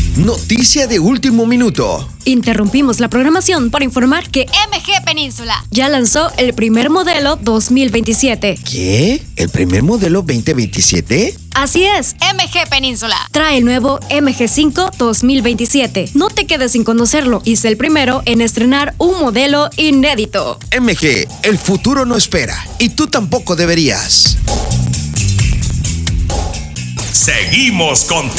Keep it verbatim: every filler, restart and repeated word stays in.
Noticia de último minuto. Interrumpimos la programación para informar que M G Península ya lanzó el primer modelo dos mil veintisiete. ¿Qué? ¿El primer modelo veinte veintisiete? Así es, M G Península trae el nuevo M G cinco dos mil veintisiete. No te quedes sin conocerlo y sé el primero en estrenar un modelo inédito. M G, el futuro no espera y tú tampoco deberías. Seguimos contigo.